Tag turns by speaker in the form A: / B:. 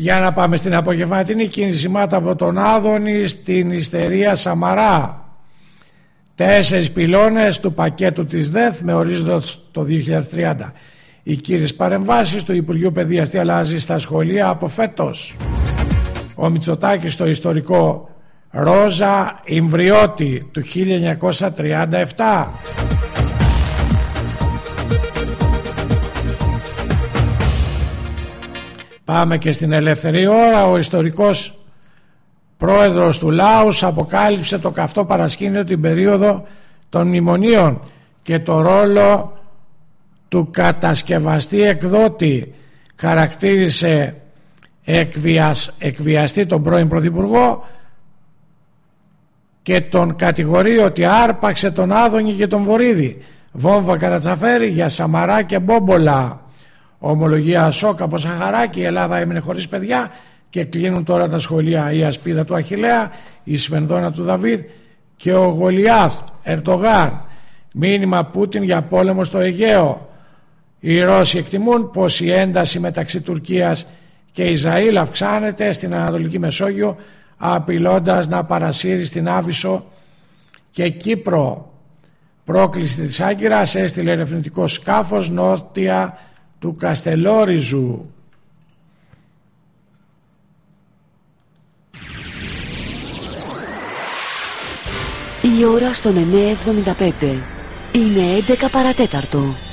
A: Για να πάμε στην απογευματινή κίνηση. Μάτα από τον Άδωνη στην Ιστερία Σαμαρά. 4 πυλώνες του πακέτου της ΔΕΘ με ορίζοντα το 2030. Οι κύριες παρεμβάσεις του Υπουργείου Παιδείας τι αλλάζει στα σχολεία από φέτος. Ο Μητσοτάκης στο ιστορικό Ρόζα Ιμβριώτη του 1937. Πάμε και στην ελεύθερη ώρα. Ο ιστορικός πρόεδρος του Λάους αποκάλυψε το καυτό παρασκήνιο την περίοδο των μνημονίων και το ρόλο του κατασκευαστή εκδότη. Χαρακτήρισε εκβιαστή τον πρώην πρωθυπουργό και τον κατηγορεί ότι άρπαξε τον Άδωνη και τον Βορίδη. Βόμβα Καρατσαφέρη για Σαμαρά και Μπόμπολα. Ομολογία Ασόκα από Σαχαράκη. Η Ελλάδα έμεινε χωρίς παιδιά και κλείνουν τώρα τα σχολεία. Η ασπίδα του Αχιλλέα, η Σφενδόνα του Δαβίδ και ο Γολιάθ Ερντογάν. Μήνυμα Πούτιν για πόλεμο στο Αιγαίο. Οι Ρώσοι εκτιμούν πως η ένταση μεταξύ Τουρκίας και Ισραήλ αυξάνεται στην Ανατολική Μεσόγειο, απειλώντας να παρασύρει στην Άβυσσο και Κύπρο. Πρόκληση της Άγκυρας έστειλε ερευνητικό σκάφος νότια του Καστελόριζου.
B: Η ώρα στον 9.75 είναι 11 παρατέταρτο.